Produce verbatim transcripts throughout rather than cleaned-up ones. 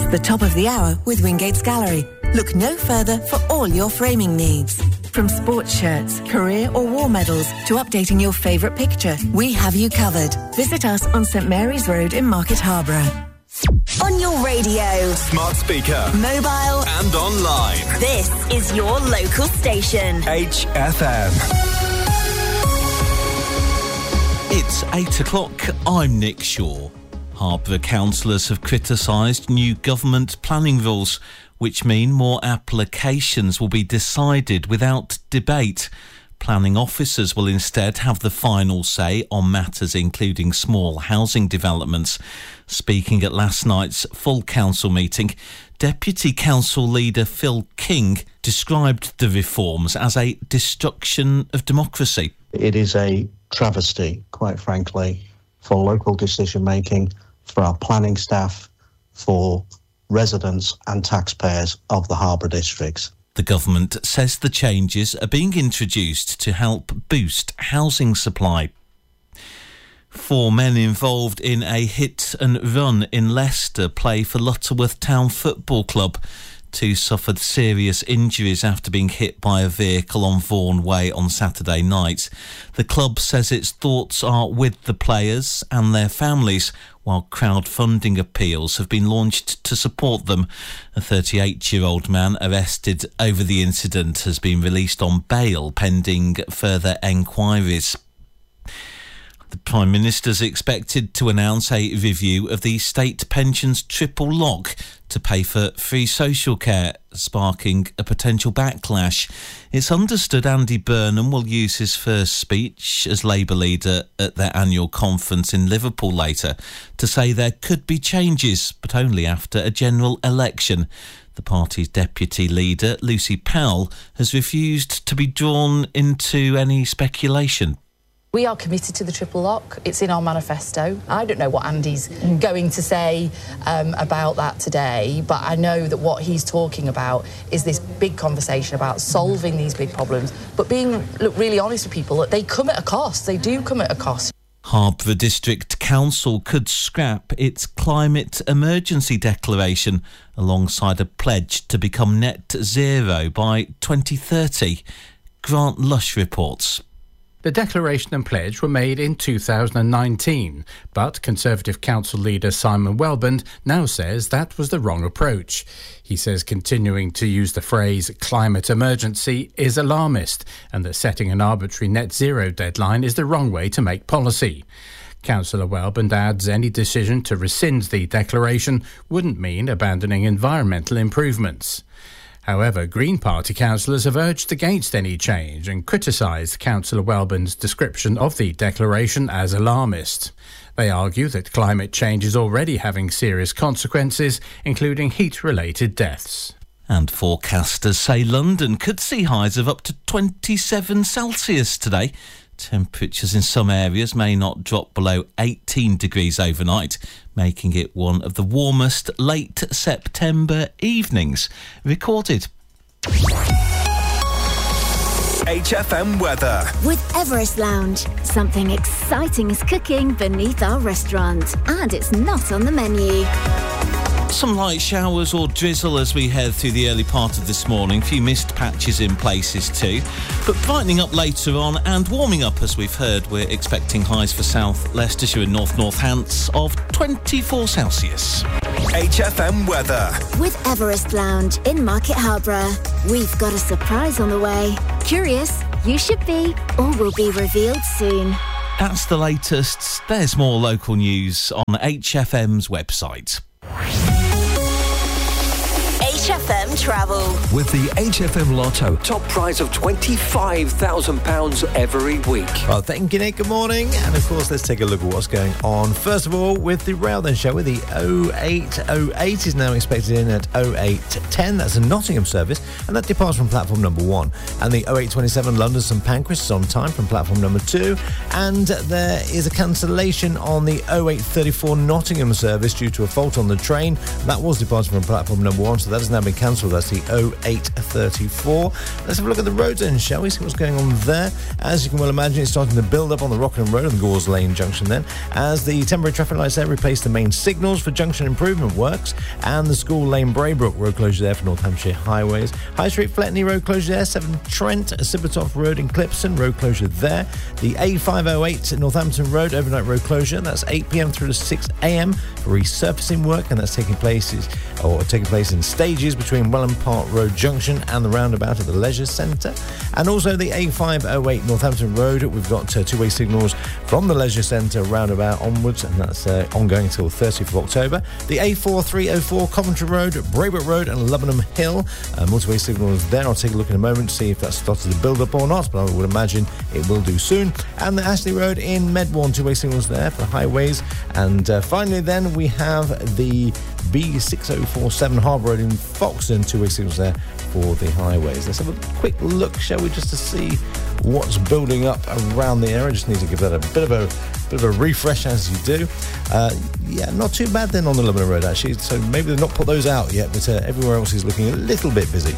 the top of the hour with Wingate's Gallery. Look no further for all your framing needs. From sports shirts, career or war medals to updating your favourite picture, we have you covered. Visit us on St Mary's Road in Market Harborough. On your radio, smart speaker, mobile and online. This is your local station. H F M. It's eight o'clock. I'm Nick Shaw. Harborough councillors have criticised new government planning rules, which mean more applications will be decided without debate. Planning officers will instead have the final say on matters including small housing developments. Speaking at last night's full council meeting, Deputy Council Leader Phil King described the reforms as a destruction of democracy. It is a travesty, quite frankly, for local decision making, for our planning staff, for residents and taxpayers of the Harborough districts. The government says the changes are being introduced to help boost housing supply. Four men involved in a hit and run in Leicester play for Lutterworth Town Football Club. Two suffered serious injuries after being hit by a vehicle on Vaughan Way on Saturday night. The club says its thoughts are with the players and their families, while crowdfunding appeals have been launched to support them. A thirty-eight-year-old man arrested over the incident has been released on bail pending further enquiries. The Prime Minister is expected to announce a review of the state pensions triple lock to pay for free social care, sparking a potential backlash. It's understood Andy Burnham will use his first speech as Labour leader at their annual conference in Liverpool later to say there could be changes, but only after a general election. The party's deputy leader, Lucy Powell, has refused to be drawn into any speculation. We are committed to the triple lock. It's in our manifesto. I don't know what Andy's going to say um, about that today, but I know that what he's talking about is this big conversation about solving these big problems, but being look, really honest with people, that they come at a cost. They do come at a cost. Harborough District Council could scrap its climate emergency declaration alongside a pledge to become net zero by twenty thirty. Grant Lush reports. The declaration and pledge were made in two thousand nineteen, but Conservative Council leader Simon Welbond now says that was the wrong approach. He says continuing to use the phrase climate emergency is alarmist and that setting an arbitrary net zero deadline is the wrong way to make policy. Councillor Welbond adds any decision to rescind the declaration wouldn't mean abandoning environmental improvements. However, Green Party councillors have urged against any change and criticised Councillor Welbond's description of the declaration as alarmist. They argue that climate change is already having serious consequences, including heat-related deaths. And forecasters say London could see highs of up to twenty-seven Celsius today. Temperatures in some areas may not drop below eighteen degrees overnight, making it one of the warmest late September evenings recorded. H F M weather. With Everest Lounge, something exciting is cooking beneath our restaurant, and it's not on the menu. Some light showers or drizzle as we head through the early part of this morning. A few mist patches in places too. But brightening up later on and warming up as we've heard. We're expecting highs for South Leicestershire and North Northants of twenty-four Celsius. H F M weather. With Everest Lounge in Market Harborough. We've got a surprise on the way. Curious? You should be. All will be revealed soon. That's the latest. There's more local news on H F M's website. H F M Travel. With the H F M Lotto, top prize of twenty-five thousand pounds every week. Well, thank you, Nick. Good morning. And of course, let's take a look at what's going on. First of all, with the rail then, shall we? The oh eight oh eight is now expected in at oh eight ten. That's a Nottingham service, and that departs from platform number one. And the oh eight twenty-seven London St Pancras is on time from platform number two. And there is a cancellation on the oh eight thirty-four Nottingham service due to a fault on the train. That was departing from platform number one, so that is now now been cancelled. That's the oh eight thirty-four. Let's have a look at the roads then, shall we? See what's going on there. As you can well imagine, it's starting to build up on the Rockingham Road and the Gores Lane junction then, as the temporary traffic lights there replace the main signals for junction improvement works, and the School Lane Braybrook road closure there for North Hampshire highways. High Street Fletney road closure there, seven Trent, Sibbertoft Road in Clipston, road closure there. The A five oh eight Northampton Road overnight road closure, that's eight p.m. through to six a.m. for resurfacing work, and that's taking place or taking place in stages between Welland Park Road Junction and the roundabout at the Leisure Centre. And also the A five oh eight Northampton Road, we've got uh, two-way signals from the Leisure Centre roundabout onwards, and that's uh, ongoing until thirtieth of October. The A four three oh four Coventry Road, Braybrook Road and Lubbenham Hill, uh, multi-way signals there. I'll take a look in a moment to see if that's started to build up or not, but I would imagine it will do soon. And the Ashley Road in Medbourne, two-way signals there for the highways. And uh, finally then we have the B six oh four seven Harbour Road in Foxton, two-way signals there for the highways. Let's have a quick look, shall we, just to see what's building up around the area. Just need to give that a bit of a bit of a refresh as you do. Uh, yeah, not too bad then on the Lubbock Road actually, so maybe they've not put those out yet, but uh, everywhere else is looking a little bit busy.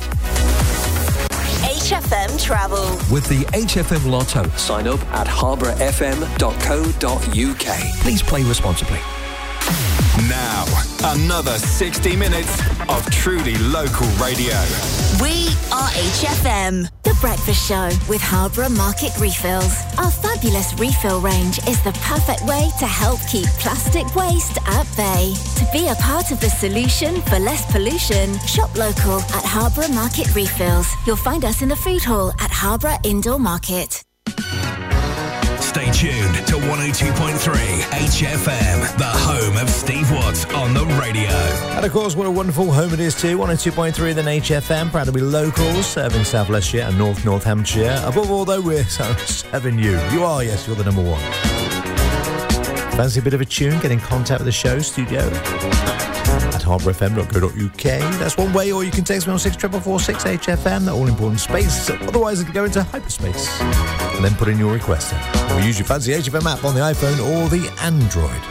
H F M Travel. With the H F M Lotto. Sign up at harbour f m dot co dot u k. Please play responsibly. Now, another sixty minutes of truly local radio. We are H F M. The Breakfast Show with Harborough Market Refills. Our fabulous refill range is the perfect way to help keep plastic waste at bay. To be a part of the solution for less pollution, shop local at Harborough Market Refills. You'll find us in the food hall at Harborough Indoor Market. Stay tuned to one oh two point three H F M, the home of Steve Watts on the radio. And of course, what a wonderful home it is too. one oh two point three then H F M, proud to be locals, serving South Leicestershire and North North Hampshire. Above all, though, we're serving you. You are, yes, you're the number one. Fancy a bit of a tune? Get in contact with the show, studio at harbour f m dot co dot u k. That's one way, or you can text me on six four four four six H F M, that all-important space. Otherwise, you can go into hyperspace and then put in your request. Or use your fancy H F M app on the iPhone or the Android.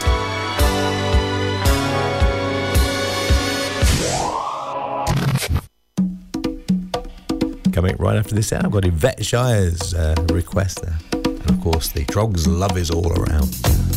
Coming right after this out, I've got Yvette Shire's uh, request there. And of course, the Trogs love is all around.